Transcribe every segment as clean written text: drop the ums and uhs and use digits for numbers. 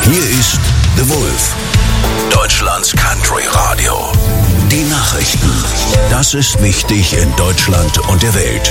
Hier ist The Wolf, Deutschlands Country Radio. Die Nachrichten. Das ist wichtig in Deutschland und der Welt.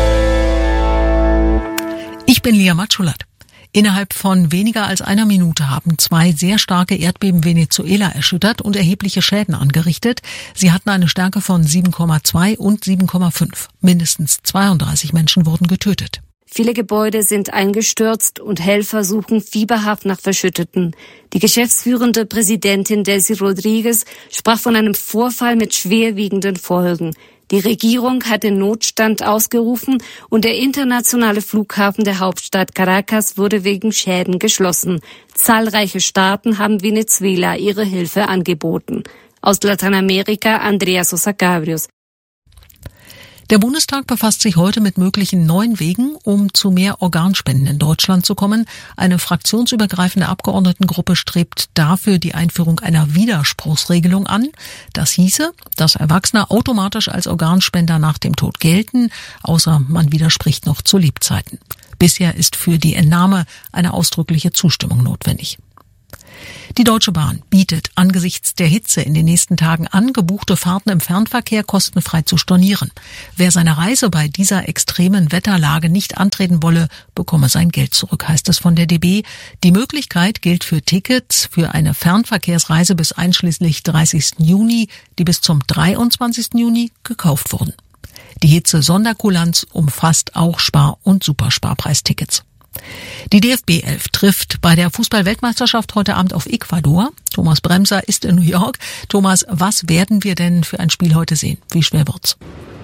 Ich bin Lia Matschulat. Innerhalb von weniger als einer Minute haben 2 sehr starke Erdbeben Venezuela erschüttert und erhebliche Schäden angerichtet. Sie hatten eine Stärke von 7,2 und 7,5. Mindestens 32 Menschen wurden getötet. Viele Gebäude sind eingestürzt und Helfer suchen fieberhaft nach Verschütteten. Die geschäftsführende Präsidentin Delcy Rodriguez sprach von einem Vorfall mit schwerwiegenden Folgen. Die Regierung hat den Notstand ausgerufen und der internationale Flughafen der Hauptstadt Caracas wurde wegen Schäden geschlossen. Zahlreiche Staaten haben Venezuela ihre Hilfe angeboten. Aus Lateinamerika Andrea Sosa Cabrios. Der Bundestag befasst sich heute mit möglichen neuen Wegen, um zu mehr Organspenden in Deutschland zu kommen. Eine fraktionsübergreifende Abgeordnetengruppe strebt dafür die Einführung einer Widerspruchsregelung an. Das hieße, dass Erwachsene automatisch als Organspender nach dem Tod gelten, außer man widerspricht noch zu Lebzeiten. Bisher ist für die Entnahme eine ausdrückliche Zustimmung notwendig. Die Deutsche Bahn bietet angesichts der Hitze in den nächsten Tagen an, gebuchte Fahrten im Fernverkehr kostenfrei zu stornieren. Wer seine Reise bei dieser extremen Wetterlage nicht antreten wolle, bekomme sein Geld zurück, heißt es von der DB. Die Möglichkeit gilt für Tickets für eine Fernverkehrsreise bis einschließlich 30. Juni, die bis zum 23. Juni gekauft wurden. Die Hitze-Sonderkulanz umfasst auch Spar- und Supersparpreistickets. Die DFB 11 trifft bei der Fußball-Weltmeisterschaft heute Abend auf Ecuador. Thomas Bremser ist in New York. Thomas, was werden wir denn für ein Spiel heute sehen? Wie schwer wird's?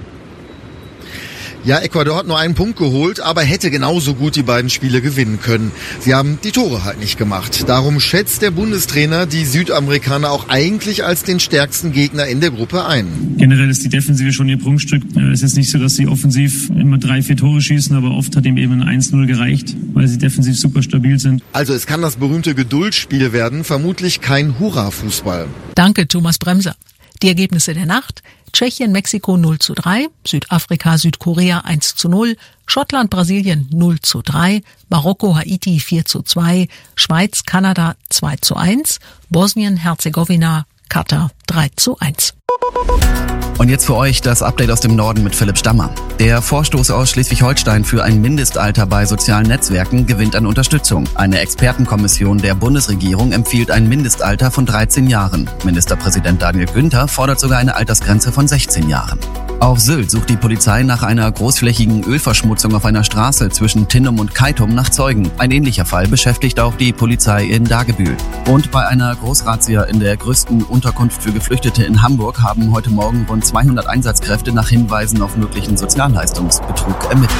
Ja, Ecuador hat nur einen Punkt geholt, aber hätte genauso gut die beiden Spiele gewinnen können. Sie haben die Tore halt nicht gemacht. Darum schätzt der Bundestrainer die Südamerikaner auch eigentlich als den stärksten Gegner in der Gruppe ein. Generell ist die Defensive schon ihr Prunkstück. Es ist nicht so, dass sie offensiv immer 3-4 Tore schießen, aber oft hat ihm eben ein 1-0 gereicht, weil sie defensiv super stabil sind. Also es kann das berühmte Geduldsspiel werden, vermutlich kein Hurra-Fußball. Danke, Thomas Bremser. Die Ergebnisse der Nacht: Tschechien, Mexiko 0:3, Südafrika, Südkorea 1:0, Schottland, Brasilien 0:3, Marokko, Haiti 4:2, Schweiz, Kanada 2:1, Bosnien, Herzegowina, Katar 3:1. Und jetzt für euch das Update aus dem Norden mit Philipp Stammer. Der Vorstoß aus Schleswig-Holstein für ein Mindestalter bei sozialen Netzwerken gewinnt an Unterstützung. Eine Expertenkommission der Bundesregierung empfiehlt ein Mindestalter von 13 Jahren. Ministerpräsident Daniel Günther fordert sogar eine Altersgrenze von 16 Jahren. Auf Sylt sucht die Polizei nach einer großflächigen Ölverschmutzung auf einer Straße zwischen Tinnum und Keitum nach Zeugen. Ein ähnlicher Fall beschäftigt auch die Polizei in Dagebühl. Und bei einer Großrazzia in der größten Unterkunft für Geflüchtete in Hamburg haben heute Morgen rund 200 Einsatzkräfte nach Hinweisen auf möglichen Sozialleistungsbetrug ermittelt.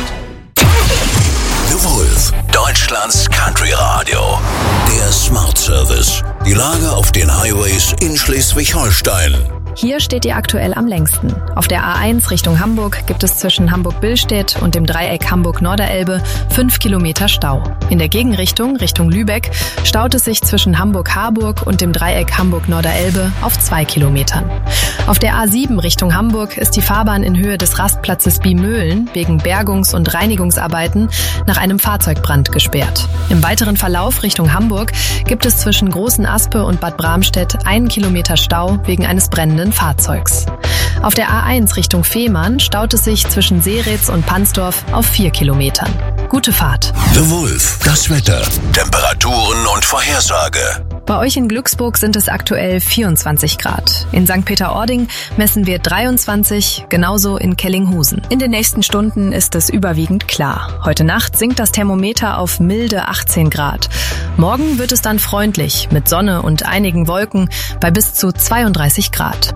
The Wolf, Deutschlands Country Radio. Der Smart Service. Die Lage auf den Highways in Schleswig-Holstein. Hier steht ihr aktuell am längsten. Auf der A1 Richtung Hamburg gibt es zwischen Hamburg-Billstedt und dem Dreieck Hamburg-Norderelbe 5 Kilometer Stau. In der Gegenrichtung, Richtung Lübeck, staut es sich zwischen Hamburg-Harburg und dem Dreieck Hamburg-Norderelbe auf 2 Kilometern. Auf der A7 Richtung Hamburg ist die Fahrbahn in Höhe des Rastplatzes Biemöhlen wegen Bergungs- und Reinigungsarbeiten nach einem Fahrzeugbrand gesperrt. Im weiteren Verlauf Richtung Hamburg gibt es zwischen Großen Aspe und Bad Bramstedt 1 Kilometer Stau wegen eines brennenden Fahrzeugs. Auf der A1 Richtung Fehmarn staut es sich zwischen Seritz und Pansdorf auf 4 Kilometern. Gute Fahrt. The Wolf, das Wetter, Temperaturen und Vorhersage. Bei euch in Glücksburg sind es aktuell 24 Grad. In St. Peter-Ording messen wir 23, genauso in Kellinghusen. In den nächsten Stunden ist es überwiegend klar. Heute Nacht sinkt das Thermometer auf milde 18 Grad. Morgen wird es dann freundlich mit Sonne und einigen Wolken bei bis zu 32 Grad.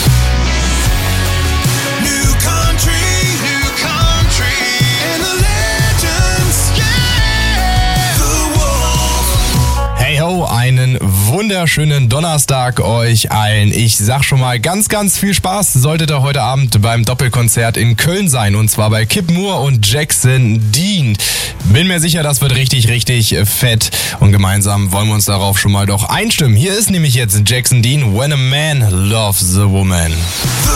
Hey ho, einen wunderschönen Donnerstag euch allen. Ich sag schon mal ganz, ganz viel Spaß solltet ihr heute Abend beim Doppelkonzert in Köln sein. Und zwar bei Kip Moore und Jackson Dean. Bin mir sicher, das wird richtig, richtig fett. Und gemeinsam wollen wir uns darauf schon mal doch einstimmen. Hier ist nämlich jetzt Jackson Dean, When a Man Loves a Woman.